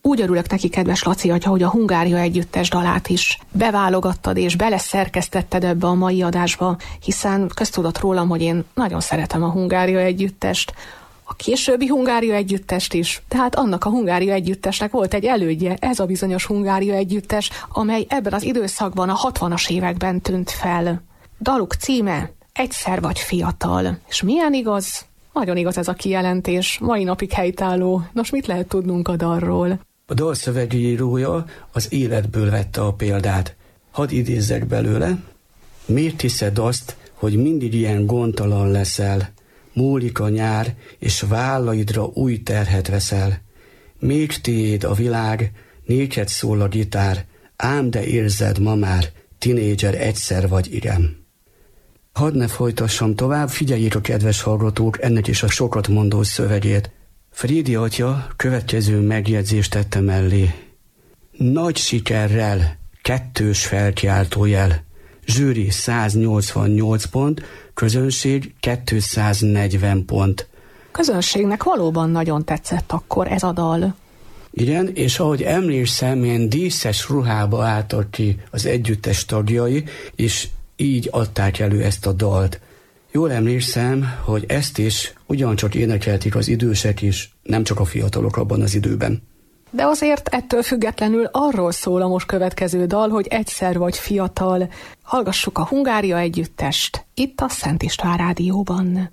Úgy örülök neki, kedves Laci atya, hogy a Hungária Együttes dalát is beválogattad és beleszerkesztetted ebbe a mai adásba, hiszen köztudott rólam, hogy én nagyon szeretem a Hungária Együttest, a későbbi Hungária Együttest is, tehát annak a Hungária Együttesnek volt egy elődje, ez a bizonyos Hungária Együttes, amely ebben az időszakban a 60-as években tűnt fel. Daluk címe Egyszer vagy fiatal. És milyen igaz? Nagyon igaz ez a kijelentés, mai napig helytálló. Nos, mit lehet tudnunk a dalról? A dal szövegírója az életből vette a példát. Hadd idézzek belőle. Miért hiszed azt, hogy mindig ilyen gondtalan leszel? Múlik a nyár, és vállaidra új terhet veszel. Még tiéd a világ, néked szól a gitár, ám de érzed ma már, tinédzser egyszer vagy igen. Hadd ne folytassam tovább, figyeljék a kedves hallgatók ennek is a sokat mondó szövegét. Frédi atya következő megjegyzést tette mellé. Nagy sikerrel, 2 felkiáltójel. Zsűri 188 pont, közönség 240 pont. Közönségnek valóban nagyon tetszett akkor ez a dal. Igen, és ahogy emlékszem, ilyen díszes ruhába álltak ki az együttes tagjai, és így adták elő ezt a dalt. Jól emlékszem, hogy ezt is ugyancsak énekelték az idősek is, nem csak a fiatalok abban az időben. De azért ettől függetlenül arról szól a most következő dal, hogy egyszer vagy fiatal. Hallgassuk a Hungária Együttest, itt a Szent István Rádióban.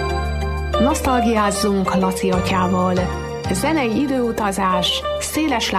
Nosztalgiázzunk Laci atyával. Zenei időutazás, széles